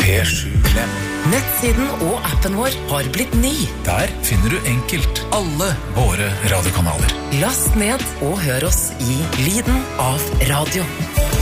P7-klem. Nettsiden og appen vår har blitt ny. Der finner du enkelt alle våre radiokanaler. Last ned og hør oss i lyden av radio.